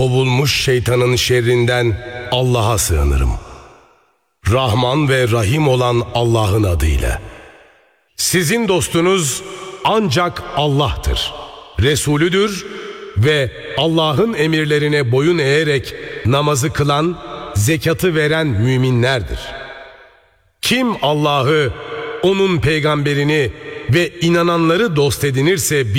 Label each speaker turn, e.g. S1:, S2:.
S1: Kovulmuş şeytanın şerrinden Allah'a sığınırım. Rahman ve Rahim olan Allah'ın adıyla. Sizin dostunuz ancak Allah'tır. Resulüdür ve Allah'ın emirlerine boyun eğerek namazı kılan, zekatı veren müminlerdir. Kim Allah'ı, onun peygamberini ve inananları dost edinirse